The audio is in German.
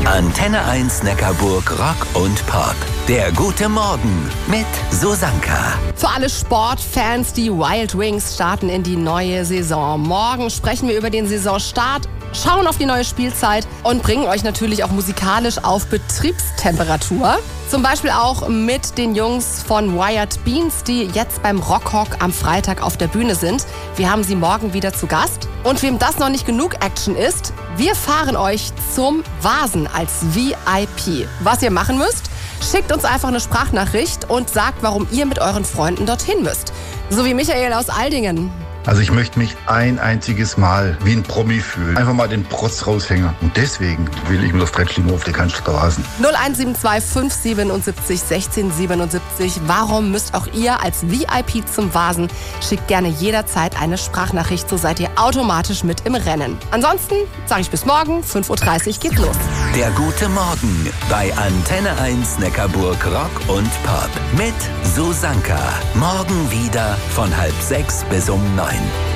Antenne 1 Neckarburg Rock und Pop. Der gute Morgen mit Susanka. Für alle Sportfans, die Wild Wings starten in die neue Saison. Morgen sprechen wir über den Saisonstart, schauen auf die neue Spielzeit und bringen euch natürlich auch musikalisch auf Betriebstemperatur. Zum Beispiel auch mit den Jungs von Wired Beans, die jetzt beim Rockhawk am Freitag auf der Bühne sind. Wir haben sie morgen wieder zu Gast. Und wem das noch nicht genug Action ist, wir fahren euch zum Vasen als VIP. Was ihr machen müsst? Schickt uns einfach eine Sprachnachricht und sagt, warum ihr mit euren Freunden dorthin müsst. So wie Michael aus Aldingen. Also ich möchte mich ein einziges Mal wie ein Promi fühlen. Einfach mal den Protz raushängen. Und deswegen will ich mit auf Brettschlimmer auf der Cannstatter Rasen. 0172 577 1677. Warum müsst auch ihr als VIP zum Vasen? Schickt gerne jederzeit eine Sprachnachricht, so seid ihr automatisch mit im Rennen. Ansonsten sage ich bis morgen, 5.30 Uhr geht's los. Der gute Morgen bei Antenne 1 Neckarburg Rock und Pop mit Susanka. Morgen wieder von 5:30 bis um 9.